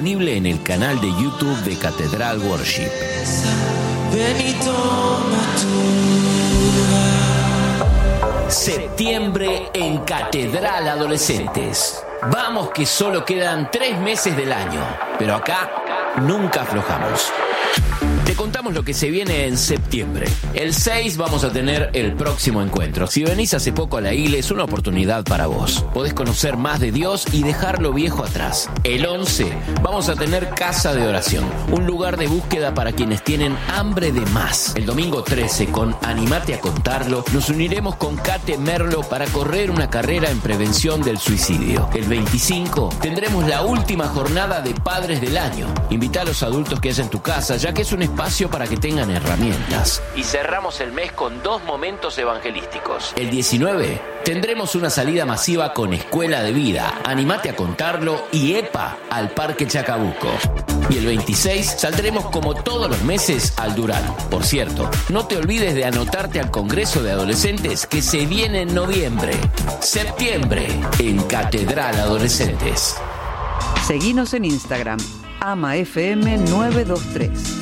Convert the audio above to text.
disponible en el canal de YouTube de Catedral Worship. Septiembre en Catedral Adolescentes. Vamos que solo quedan 3 meses del año, pero acá nunca aflojamos. Te contamos lo que se viene en septiembre. El 6 vamos a tener el próximo encuentro. Si venís hace poco a la iglesia, es una oportunidad para vos. Podés conocer más de Dios y dejar lo viejo atrás. El 11 vamos a tener Casa de Oración, un lugar de búsqueda para quienes tienen hambre de más. El domingo 13, con Animate a Contarlo, nos uniremos con Kate Merlo para correr una carrera en prevención del suicidio. El 25 tendremos la última jornada de Padres del Año. Invita a los adultos que haya en tu casa, ya que es un espacio para que tengan herramientas. Y cerramos el mes con 2 momentos evangelísticos. El 19 tendremos una salida masiva con Escuela de Vida, Animate a Contarlo y EPA al Parque Chacabuco. Y el 26 saldremos como todos los meses al Durán. Por cierto, no te olvides de anotarte al Congreso de Adolescentes que se viene en noviembre. Septiembre en Catedral Adolescentes. Seguinos en Instagram, AmaFM923.